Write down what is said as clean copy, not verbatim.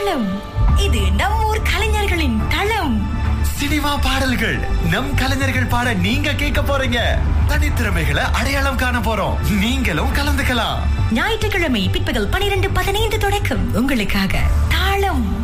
தாளம். இது நம் ஊர் கலைஞர்களின் தளம். சினிமா பாடல்கள், நம் கலைஞர்கள் பாட நீங்க கேட்க போறீங்க. தனித்திறமைகளை அடையாளம் காண போறோம். நீங்களும் கலந்துக்கலாம். ஞாயிற்றுக்கிழமை பிற்பகல் 12:15 தொடக்கம் உங்களுக்காக தாளம்.